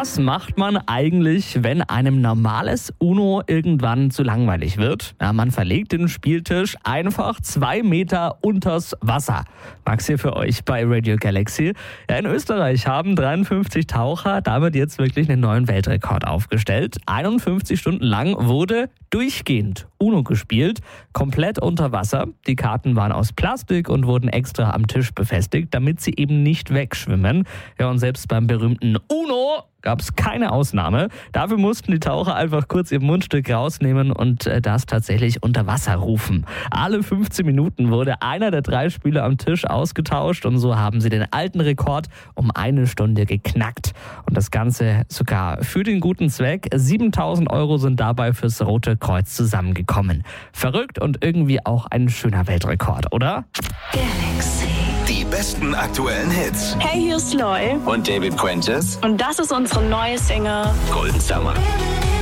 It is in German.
Was macht man eigentlich, wenn einem normales Uno irgendwann zu langweilig wird? Ja, man verlegt den Spieltisch einfach 2 Meter unters Wasser. Max hier für euch bei Radio Galaxy. Ja, in Österreich haben 53 Taucher damit jetzt wirklich einen neuen Weltrekord aufgestellt. 51 Stunden lang wurde durchgehend Uno gespielt, komplett unter Wasser. Die Karten waren aus Plastik und wurden extra am Tisch befestigt, damit sie eben nicht wegschwimmen. Ja, und selbst beim berühmten Uno gab es keine Ausnahme. Dafür mussten die Taucher einfach kurz ihr Mundstück rausnehmen und das tatsächlich unter Wasser rufen. Alle 15 Minuten wurde einer der 3 Spieler am Tisch ausgetauscht und so haben sie den alten Rekord um 1 Stunde geknackt. Und das Ganze sogar für den guten Zweck. 7.000 € sind dabei fürs Rote Kreuz zusammengekommen. Verrückt und irgendwie auch ein schöner Weltrekord, oder? Galaxy. Die besten aktuellen Hits. Hey, hier ist Loy. Und David Quentis. Und das ist unsere neue Single Golden Summer.